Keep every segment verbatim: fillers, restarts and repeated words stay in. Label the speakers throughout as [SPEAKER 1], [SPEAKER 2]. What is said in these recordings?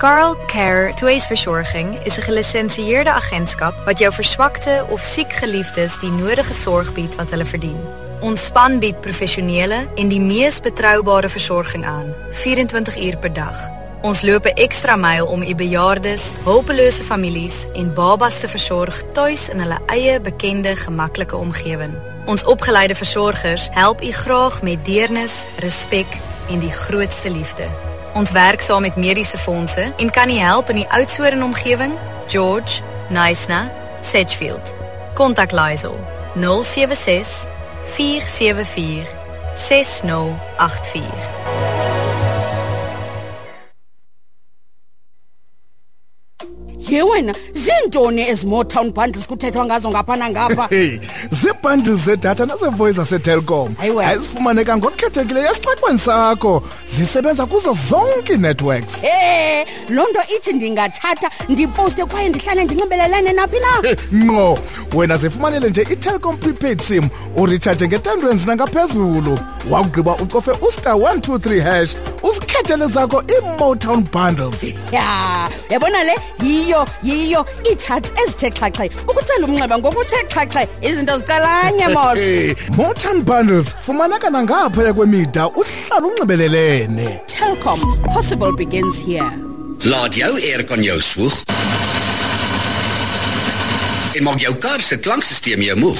[SPEAKER 1] Carl Care Tweesverzorging is een gelicensieerde agentskap wat jou verswakte of siek geliefdes die nodige sorg biedt wat hulle verdien. Ons span bied professionele en die mees betroubare versorging aan, vierentwintig uur per dag. Ons loop 'n ekstra myl om u bejaardes, hulpelose families en babas te versorg tuis in hulle eie bekende, gemaklike omgewing. Ons opgeleide versorgers help u graag met deernis, respek en die grootste liefde. Ons werk saam met mediese fondse en kan u help in die Oudtshoorn omgewing, George, Knysna, Sedgefield. Kontak Lysel nul sewe ses, vier sewe vier, ses nul agt vier.
[SPEAKER 2] Ye wena, zintoni ezi Motown bundles kuthethwa ngazo ngapha nangapha?
[SPEAKER 3] Hey, zii-bundles zedatha naze-voice zaseTelkom.
[SPEAKER 2] Ayiwe.
[SPEAKER 3] Azifumaneka ngokukhethekileyo esixekweni sakho. Zisebenza kuzo zonke ii-networks.
[SPEAKER 2] Eh, loo nto ithi ndingathatha ndiposte kwaye ndihlale ndinxibelelene naphi na?
[SPEAKER 3] Ngqo, wena zifumanele nje i-Telkom prepaid sim uritshaje nge-ten rands nangaphezulu. Wakugqiba ucofe ustar one two three hash uzikhethele zakho ii-Motown bundles.
[SPEAKER 2] Ya, yabona le yiyo yiyo ii-charts ezithe xhaxhe ukutsela umnxeba ngokuthe xhaxhe izinto zicalanye mos.
[SPEAKER 3] Hey, Motown bundles fumaneka nangaphaya kwemida uhlala unxibelelene.
[SPEAKER 2] Telkom, possible begins here.
[SPEAKER 4] Laat jou aircon jou swoeg en maak jou kar se klanksysteem jou moeg.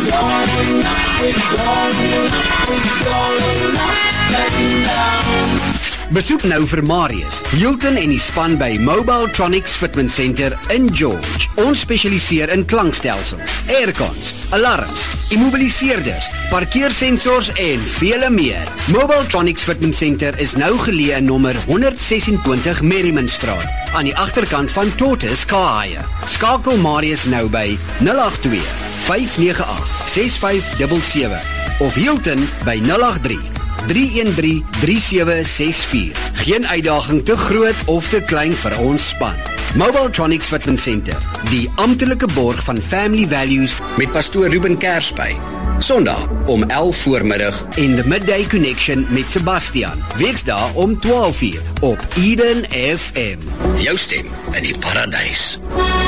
[SPEAKER 4] Besoek nou vir Marius, Hilton en die span by Mobile Tronics Fitment Center in George. Ons spesialiseer in klankstelsels, aircons, alarms, immobiliseerders, parkeersensors en vele meer. Mobile Tronics Fitment Center is nou geleë in nommer honderd sesentwintig Merrimanstraat, aan die agterkant van Tortoise Car Hire. Skakel Marius nou by nul agt twee, vyf nege agt, ses vyf sewe sewe of Hilton by nul agt drie, drie een drie, drie sewe ses vier. Geen uitdaging te groot of te klein vir ons span. Mobile Tronics Fitment Center, die amptelike borg van Family Values met pastoor Ruben Kersby. Sondag om elf voormiddag en The Midday Connection met Sebastian. Weksdae om twaalf uur op Eden F M. Jou stem in die paradys.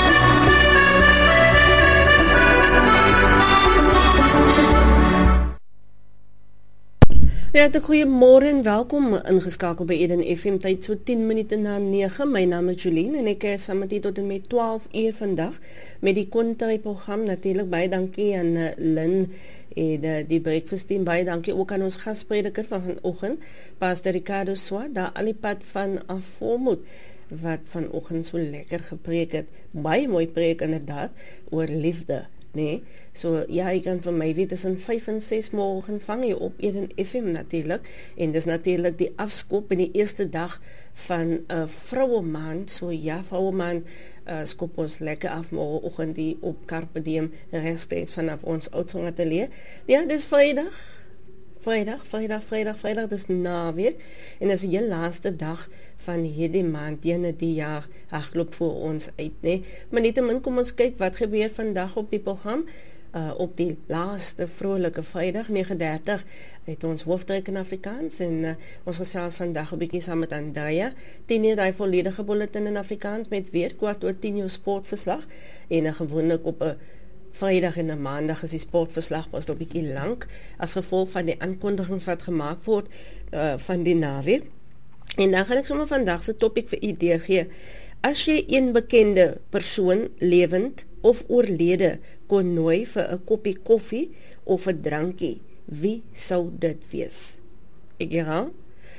[SPEAKER 5] Ja, goeiemôre en welkom ingeskakel by Eden F M, tyd so tien minute na nege. My naam is Jolien en ek is saam met u tot en met twaalf uur vandag met die Kontai program. Natuurlik baie dankie aan uh, Lynn en uh, die breakfast team. Baie dankie ook aan ons gasprediker van vanoggend, Pastor Ricardo Swart, daar aan die pad van Afvolmoed, wat vanoggend so lekker gepreek het. Baie mooi preek inderdaad oor liefde. Nee, so ja, jy kan van my weet tussen vyf en ses morgen vang jy op Eden F M natuurlijk, en dis natuurlijk die afskop in die eerste dag van 'n uh, vroue maand. So ja, vroue maand uh, skop ons lekker af morgenoggend die op Carpe Diem regsteeds vanaf ons Oudtshoorn ateljee. Ja, dis Vrydag. Vrydag, Vrydag, Vrydag, Vrydag, dis naweek en dis die laaste dag van hierdie maand, ene die jaar hardloop voor ons uit, nee. Maar nietemin, kom ons kyk wat gebeur vandag op die program. Uh, op die laaste vrolike Vrydag, nege dertig, het ons hoofdrek in Afrikaans en uh, ons gesels vandag 'n bietjie saam met Andrea. tien uur die volledige bulletin in Afrikaans met weer kwart oor tien uur sportverslag en uh, gewoonlik op 'n uh, Vrydag en 'n Maandag is die sportverslag was nog 'n bietjie lank as gevolg van die aankondigings wat gemaak word uh, van die naweek. En dan gaan ek sommer vandag se topik vir u deurgee. As jy een bekende persoon, lewend of oorlede, kon nooi vir 'n koppie koffie of 'n drankie, wie sou dit wees? Ek herhaal.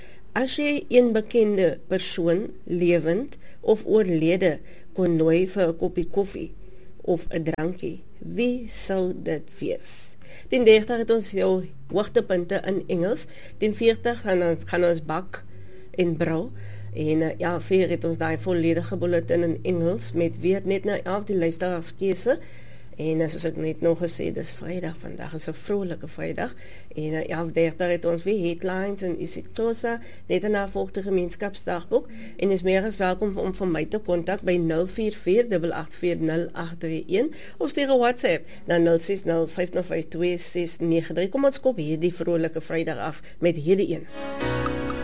[SPEAKER 5] As jy een bekende persoon, lewend of oorlede, kon nooi vir 'n koppie koffie of 'n drankie, wie sou dit wees? Ten dertig het ons jou hoogtepunte in Engels, ten veertig gaan, gaan ons bak en brou, en uh, ja, vier het ons die volledige bulletin in Engels, met weer net na elf die luisteraarskeuse, en uh, soos ek net nog gesê, dis Vrydag, vandag is 'n vrolike Vrydag, en uh, elf dertig het ons weer headlines en isiXhosa, net na volgende gemeenskapsdagboek, en is meer as welkom om van my te kontak by nul vier vier agt agt vier nul agt drie een, of stuur 'n WhatsApp na nul ses nul vyf nul vyf twee ses nege drie. Kom ons kop hierdie vrolike Vrydag af met hierdie een.